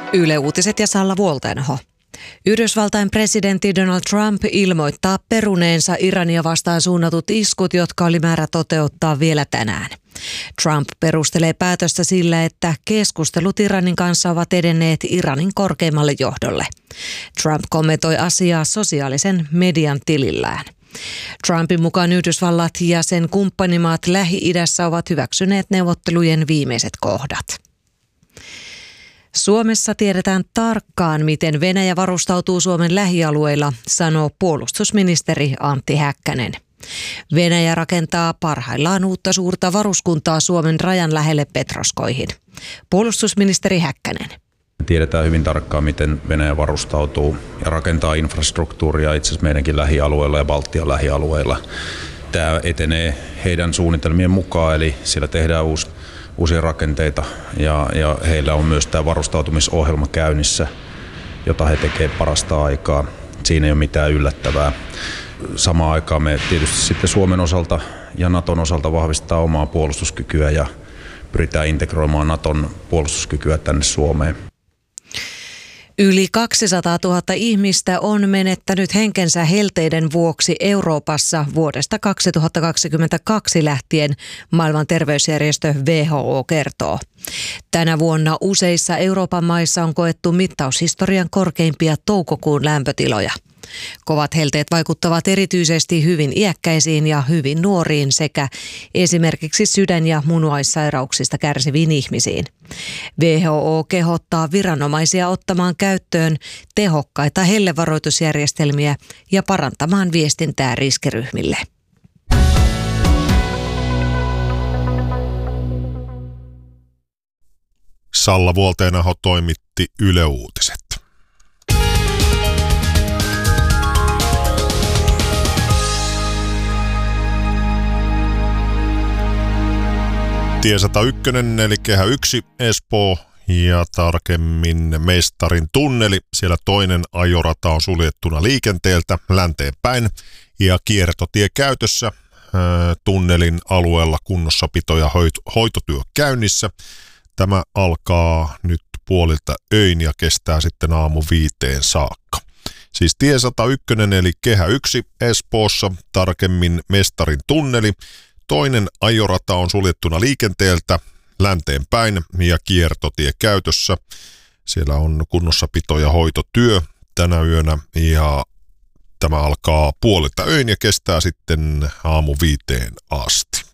Yle Uutiset ja Salla Vuoltenho. Yhdysvaltain presidentti Donald Trump ilmoittaa peruneensa Irania vastaan suunnatut iskut, jotka oli määrä toteuttaa vielä tänään. Trump perustelee päätöstä sillä, että keskustelut Iranin kanssa ovat edenneet Iranin korkeimmalle johdolle. Trump kommentoi asiaa sosiaalisen median tilillään. Trumpin mukaan Yhdysvallat ja sen kumppanimaat Lähi-idässä ovat hyväksyneet neuvottelujen viimeiset kohdat. Suomessa tiedetään tarkkaan, miten Venäjä varustautuu Suomen lähialueilla, sanoo puolustusministeri Antti Häkkänen. Venäjä rakentaa parhaillaan uutta suurta varuskuntaa Suomen rajan lähelle Petroskoihin. Puolustusministeri Häkkänen. Tiedetään hyvin tarkkaan, miten Venäjä varustautuu ja rakentaa infrastruktuuria itse asiassa meidänkin lähialueilla ja Baltian lähialueilla. Tämä etenee heidän suunnitelmien mukaan, eli siellä tehdään uusia rakenteita ja heillä on myös tämä varustautumisohjelma käynnissä, jota he tekevät parasta aikaa. Siinä ei ole mitään yllättävää. Samaan aikaan me tietysti sitten Suomen osalta ja Naton osalta vahvistaa omaa puolustuskykyä ja pyritään integroimaan Naton puolustuskykyä tänne Suomeen. Yli 200 000 ihmistä on menettänyt henkensä helteiden vuoksi Euroopassa vuodesta 2022 lähtien, maailman terveysjärjestö WHO kertoo. Tänä vuonna useissa Euroopan maissa on koettu mittaushistorian korkeimpia toukokuun lämpötiloja. Kovat helteet vaikuttavat erityisesti hyvin iäkkäisiin ja hyvin nuoriin sekä esimerkiksi sydän- ja munuaissairauksista kärsiviin ihmisiin. WHO kehottaa viranomaisia ottamaan käyttöön tehokkaita hellevaroitusjärjestelmiä ja parantamaan viestintää riskiryhmille. Salla Vuoltenho toimitti Yle Uutiset. Tie 101 eli Kehä 1 Espoo ja tarkemmin Mestarin tunneli. Siellä toinen ajorata on suljettuna liikenteeltä länteen päin ja kiertotie käytössä tunnelin alueella kunnossapito- ja hoitotyö käynnissä. Tämä alkaa nyt puolilta öin ja kestää sitten aamu 5 saakka. Siis tie 101 eli Kehä 1 Espoossa, tarkemmin Mestarin tunneli. Toinen ajorata on suljettuna liikenteeltä länteen päin ja kiertotie käytössä. Siellä on kunnossapito- ja hoitotyö tänä yönä ja tämä alkaa puolilta öin ja kestää sitten aamu 5 asti.